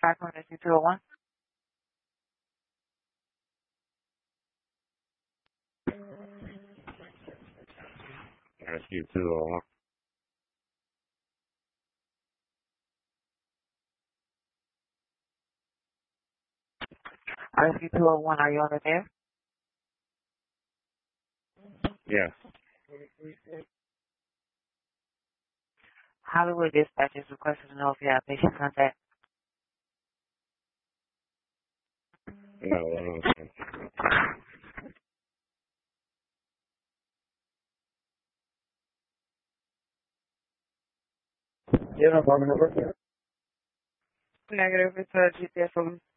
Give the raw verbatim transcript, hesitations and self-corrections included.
five hundred Rescue two oh one. Rescue two oh one. Rescue two oh one, are you on the air? Yes. Hollywood Dispatch is requesting to know if you have patient contact. No, uh, Yeah, no problem. Negative, it's a G P S phone.